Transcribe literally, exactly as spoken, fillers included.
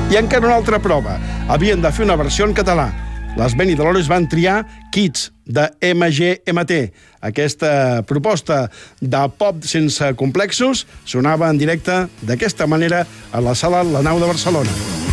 I encara una altra prova. Havien de fer una versió en català. Les Benidorm van triar Kids, de M G M T. Aquesta proposta de pop sense complexos sonava en directe d'aquesta manera a la sala La Nau de Barcelona.